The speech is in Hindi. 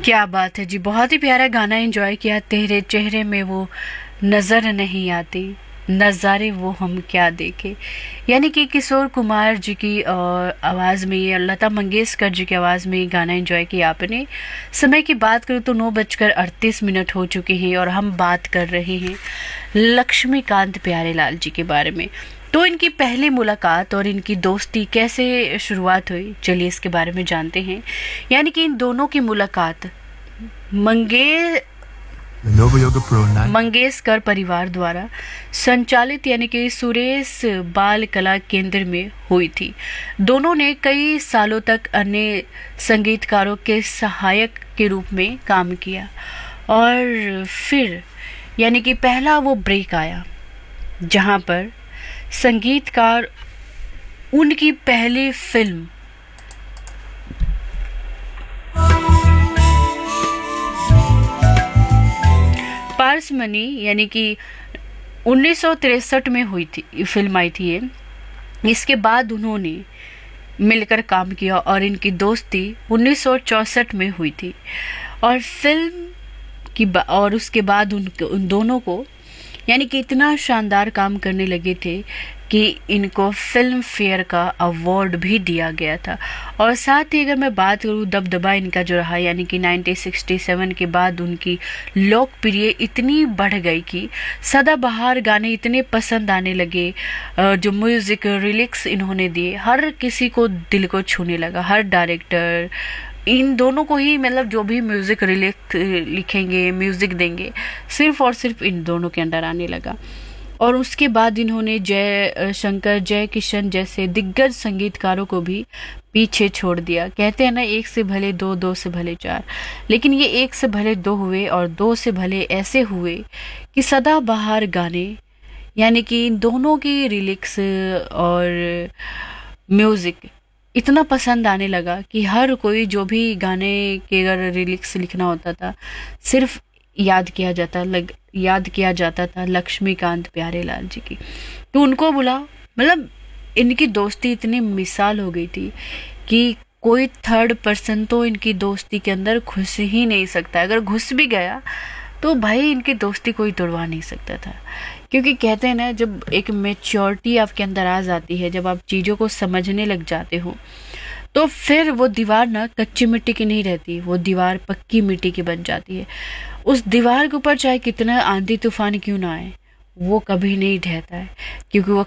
क्या बात है जी, बहुत ही प्यारा गाना एंजॉय किया। तेरे चेहरे में वो नजर नहीं आती, नज़ारे वो हम क्या देखे। यानी कि किशोर कुमार जी की आवाज़ में और लता मंगेशकर जी की आवाज़ में ये गाना एंजॉय किया आपने। समय की बात करूँ तो 9:38 हो चुके हैं और हम बात कर रहे हैं लक्ष्मीकांत प्यारेलाल जी के बारे में। तो इनकी पहली मुलाकात और इनकी दोस्ती कैसे शुरुआत हुई, चलिए इसके बारे में जानते हैं। यानी कि इन दोनों की मुलाकात मंगेशकर परिवार द्वारा संचालित यानी कि सुरेश बाल कला केंद्र में हुई थी। दोनों ने कई सालों तक अन्य संगीतकारों के सहायक के रूप में काम किया और फिर यानी कि पहला वो ब्रेक आया जहां पर संगीतकार उनकी पहली फिल्म पारसमनी यानी कि 1963 में हुई थी, फिल्म आई थी ये। इसके बाद उन्होंने मिलकर काम किया और इनकी दोस्ती 1964 में हुई थी और और उसके बाद उन दोनों को यानी कि इतना शानदार काम करने लगे थे कि इनको फिल्म फेयर का अवार्ड भी दिया गया था। और साथ ही अगर मैं बात करूँ दबदबा इनका जो रहा, यानी कि 1967 के बाद उनकी लोकप्रिय इतनी बढ़ गई कि सदाबहार गाने इतने पसंद आने लगे। जो म्यूज़िक लिरिक्स इन्होंने दिए हर किसी को दिल को छूने लगा। हर डायरेक्टर इन दोनों को ही मतलब जो भी म्यूज़िक लिखेंगे, म्यूज़िक देंगे, सिर्फ और सिर्फ इन दोनों के अंदर आने लगा। और उसके बाद इन्होंने जय शंकर, जय किशन जैसे दिग्गज संगीतकारों को भी पीछे छोड़ दिया। कहते हैं ना, एक से भले दो, दो से भले चार, लेकिन ये एक से भले दो हुए और दो से भले ऐसे हुए कि सदाबहार गाने यानी कि इन दोनों की लिरिक्स और म्यूज़िक इतना पसंद आने लगा कि हर कोई जो भी गाने के अगर लिरिक्स लिखना होता था सिर्फ याद किया जाता था लक्ष्मीकांत प्यारेलाल जी की। तो उनको बुला, मतलब इनकी दोस्ती इतनी मिसाल हो गई थी कि कोई थर्ड पर्सन तो इनकी दोस्ती के अंदर घुस ही नहीं सकता। अगर घुस भी गया तो भाई इनकी दोस्ती कोई तोड़वा नहीं सकता था। क्योंकि कहते हैं ना, जब एक मैच्योरिटी आपके अंदर आ जाती है, जब आप चीज़ों को समझने लग जाते हो, तो फिर वो दीवार ना कच्ची मिट्टी की नहीं रहती, वो दीवार पक्की मिट्टी की बन जाती है। उस दीवार के ऊपर चाहे कितना आंधी तूफान क्यों ना आए, वो कभी नहीं ढहता है, क्योंकि वो